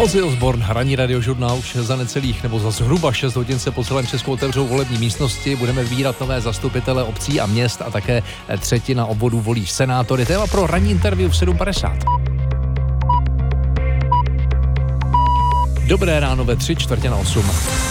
Ozzy Osbourne, ranní radiožurnál už za necelých nebo za zhruba 6 hodin se po celém Česku otevřou volební místnosti. Budeme vybírat nové zastupitele obcí a měst a také třetina obvodů volí senátory. Téma pro ranní interview v 7:50. Dobré ráno ve 7:45.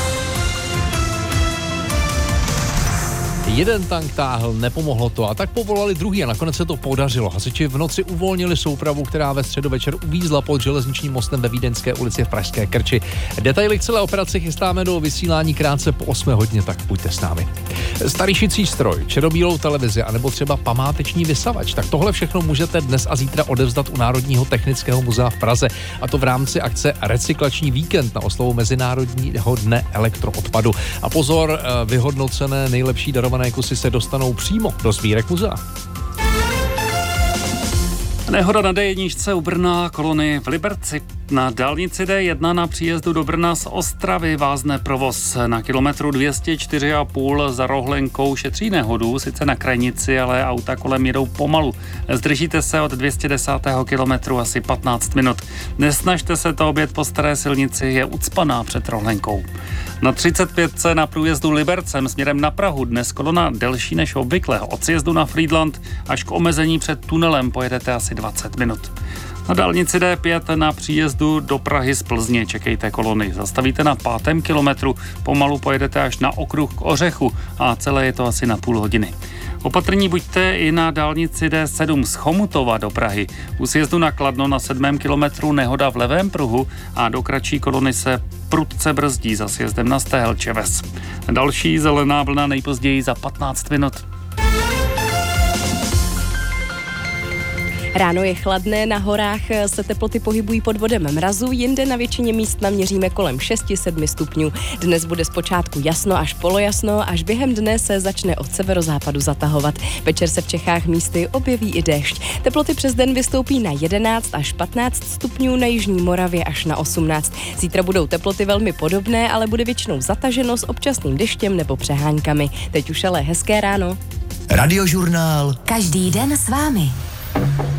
Jeden tank táhl, nepomohlo to a tak povolali druhý a nakonec se to podařilo. Hasiči v noci uvolnili soupravu, která ve středu večer uvízla pod železničním mostem ve Vídeňské ulici v Pražské Krči. Detaily k celé operaci chystáme do vysílání krátce po 8 hodině, tak pojďte s námi. Starý šicí stroj, černobílou televizi anebo třeba památeční vysavač, tak tohle všechno můžete dnes a zítra odevzdat u Národního technického muzea v Praze, a to v rámci akce Recyklační víkend na oslavu Mezinárodního dne elektroodpadu. A pozor, vyhodnocené nejlepší darované kusy se dostanou přímo do sbírek muzea. Nehoda na D1 u Brna, kolony v Liberci. Na dálnici D1 na příjezdu do Brna z Ostravy vázne provoz. Na kilometru 204,5 za Rohlenkou šetří nehodu, sice na krajnici, ale auta kolem jedou pomalu. Zdržíte se od 210. kilometru asi 15 minut. Nesnažte se to objet po staré silnici, je ucpaná před Rohlenkou. Na 35 na průjezdu Libercem směrem na Prahu dnes kolona delší než obvykle. Od sjezdu na Frýdlant až k omezení před tunelem pojedete asi 20 minut. Na dálnici D5 na příjezdu do Prahy z Plzně čekejte kolony. Zastavíte na 5. kilometru, pomalu pojedete až na okruh k Ořechu a celé je to asi na půl hodiny. Opatrní buďte i na dálnici D7 z Chomutova do Prahy. U sjezdu na Kladno na 7. kilometru nehoda v levém pruhu a do kratší kolony se prudce brzdí za sjezdem na Stéhelče-Ves. Další zelená vlna nejpozději za 15 minut. Ráno je chladné, na horách se teploty pohybují pod bodem mrazu, jinde na většině míst naměříme kolem 6-7 stupňů. Dnes bude zpočátku jasno až polojasno, až během dne se začne od severozápadu zatahovat. Večer se v Čechách místy objeví i déšť. Teploty přes den vystoupí na 11 až 15 stupňů, na jižní Moravě až na 18. Zítra budou teploty velmi podobné, ale bude většinou zataženo s občasným deštěm nebo přeháňkami. Teď už ale hezké ráno. Radiožurnál. Každý den s vámi.